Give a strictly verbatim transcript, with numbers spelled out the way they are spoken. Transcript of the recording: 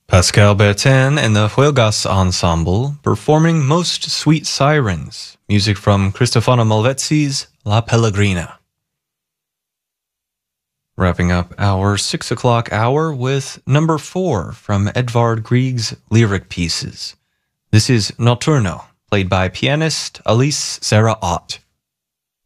Pascal Bertin and the Huelgas Ensemble performing Most Sweet Sirens, music from Cristofano Malvezzi's La Pellegrina. Wrapping up our six o'clock hour with number four from Edvard Grieg's lyric pieces. This is Notturno, played by pianist Alice Sarah Ott.